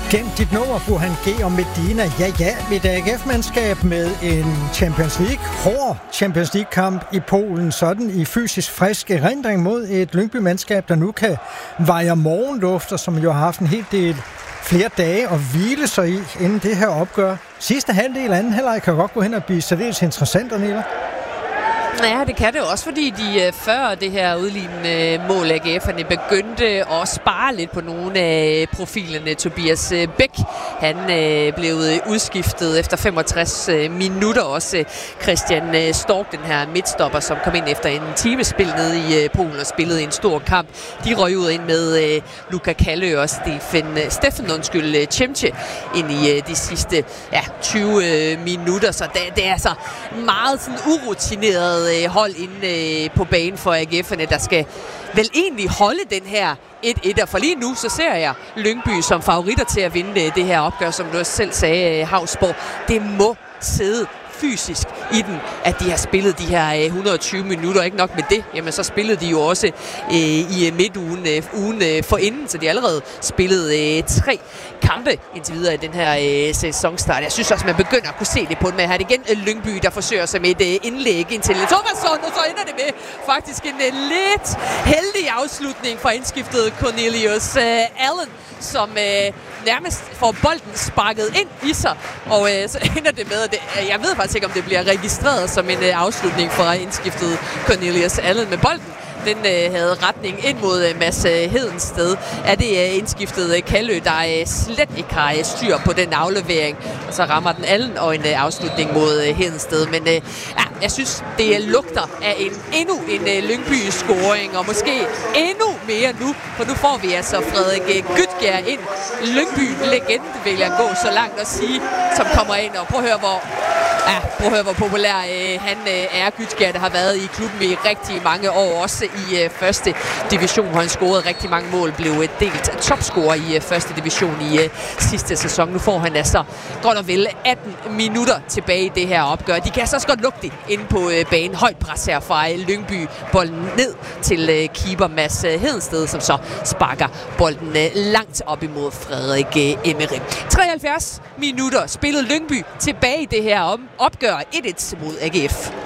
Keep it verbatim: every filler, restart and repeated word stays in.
Gem dit nummer, Burhan G. og Medina. Ja, ja, et A G F-mandskab med en Champions League, hård Champions League-kamp i Polen. Sådan i fysisk frisk erindring mod et Lyngby-mandskab, der nu kan veje morgenlufter, som jo har haft en hel del flere dage at hvile sig i, inden det her opgør. Sidste halvdel af anden halvleg kan godt gå hen og blive særdeles interessant, Daniela. Ja, det kan det også, fordi de før det her udlignende mål A G F'erne begyndte at spare lidt på nogle af profilerne. Tobias Bæk, han blev udskiftet efter femogtres minutter. Også Christian Stork, den her midtstopper, som kom ind efter en timespil nede i Polen og spillede en stor kamp. De røg ud ind med Luka Kallø og Steffen, Steffen undskyld, Chemche ind i de sidste ja, tyve minutter. Så det, det er altså meget sådan urutineret hold inde på banen for A G F'erne, der skal vel egentlig holde den her et et. For lige nu, så ser jeg Lyngby som favoritter til at vinde det her opgør, som du selv sagde, Hausborg. Det må sidde fysisk i den, at de har spillet de her et hundrede og tyve minutter. Ikke nok med det, jamen så spillede de jo også øh, i midtugen øh, ugen øh, forinden, så de allerede spillede øh, tre kampe indtil videre i den her øh, sæsonstart. Jeg synes også, man begynder at kunne se det på den med her. Det igen øh, Lyngby, der forsøger sig med et øh, indlæg ind til Thomasson, og så ender det med faktisk en øh, lidt heldig afslutning fra indskiftet Cornelius øh, Allen, som øh, nærmest får bolden sparket ind i sig, og øh, så ender det med, at det, jeg ved faktisk ikke, om det bliver registreret som en øh, afslutning fra indskiftet Cornelius Allen med bolden. Den øh, havde retning ind mod øh, Mads øh, Hedensted. Er det øh, indskiftet øh, Kallø, der øh, slet ikke har øh, styr på den aflevering. Og så rammer den Allen og en øh, afslutning mod øh, Hedensted. Men øh, ja, jeg synes, det øh, lugter af en endnu en øh, Lyngby-scoring, og måske endnu mere nu, for nu får vi altså Frederik øh, Gytgær ind. Lyngby-legende, vil jeg gå så langt at sige, som kommer ind. Og prøv at høre, hvor, ja, prøv at høre, hvor populær øh, han øh, er, Gytgær, der har været i klubben i rigtig mange år, også i øh, første division, hvor han scorede rigtig mange mål, blev øh, delt topscorer i øh, første division i øh, sidste sæson. Nu får han altså godt og vel atten minutter tilbage i det her opgør. De kan altså også godt lugte det inde på øh, banen. Højt pres her fra øh, Lyngby. Bolden ned til øh, keeper Mads øh, Hedensted, som så sparker bolden øh, langt op imod Frederik øh, Emery. treoghalvfjerds minutter spillede Lyngby tilbage i det her opgør. et et mod A G F.